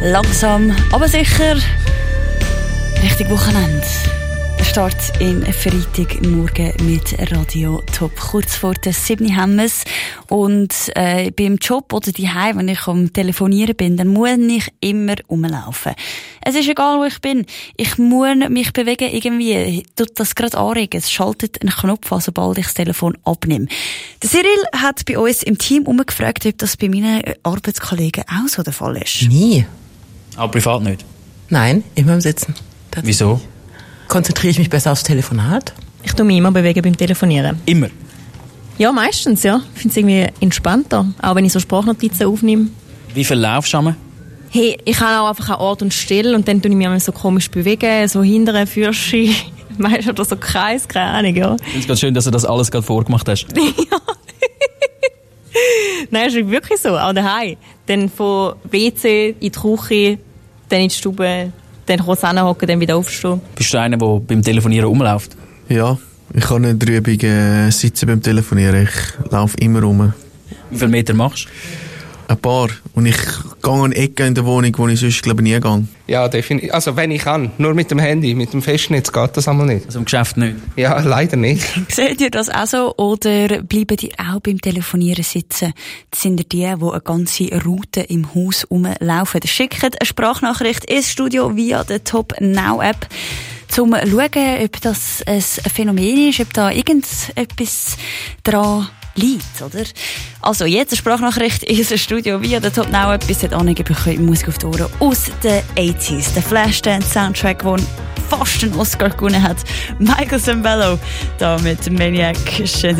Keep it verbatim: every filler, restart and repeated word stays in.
Langsam, aber sicher Richtung Wochenende. Der Start im Freitagmorgen mit Radio Top. Kurz vor der sieben haben wir es. Und äh, beim Job oder daheim, wenn ich am Telefonieren bin, dann muss ich immer rumlaufen. Es ist egal, wo ich bin. Ich muss mich bewegen irgendwie. Tut das gerade anregen. Es schaltet einen Knopf an, sobald ich das Telefon abnehme. Der Cyril hat bei uns im Team umgefragt, ob das bei meinen Arbeitskollegen auch so der Fall ist. Nie. Aber privat nicht? Nein, immer im Sitzen. Wieso? Konzentriere ich mich besser aufs Telefonat? Ich tue mich immer bewegen beim Telefonieren. Immer? Ja, meistens, ja. Ich finde es irgendwie entspannter, auch wenn ich so Sprachnotizen aufnehme. Wie viel laufst du einmal? Hey, ich kann auch einfach an Ort und Stelle und dann tue ich mich so komisch bewegen, so hintere Fürsche, weißt du, oder so Kreis, keine Ahnung, ja. Ich finde es ganz schön, dass du das alles gerade vorgemacht hast. Ja. Nein, es ist wirklich so, auch daheim. Dann von W C in die Küche, dann in die Stube, dann kurz hinhocken, dann wieder aufstehen. Bist du einer, der beim Telefonieren rumläuft? Ja, ich kann nicht drüben äh, sitzen beim Telefonieren. Ich laufe immer rum. Wie viele Meter machst du? Ein paar. Und ich gehe an Ecken in der Wohnung, wo ich sonst glaube nie gehe. Ja, definitiv. Also wenn ich kann. Nur mit dem Handy, mit dem Festnetz geht das einmal nicht. Also im Geschäft nicht? Ja, leider nicht. Seht ihr das auch so? Oder bleiben ihr auch beim Telefonieren sitzen? Das sind ihr die, die eine ganze Route im Haus rumlaufen. Schickt eine Sprachnachricht ins Studio via der Top Now App, um zu schauen, ob das ein Phänomen ist, ob da irgendetwas dran liegt, oder? Also, jetzt eine Sprachnachricht in unser Studio via der Top Now App. Bis dahin bekommt Musik auf die Ohren aus den achtziger. Der Flashdance-Soundtrack, der fast einen Oscar gewonnen hat. Michael Zambello, da mit Maniac. Schön,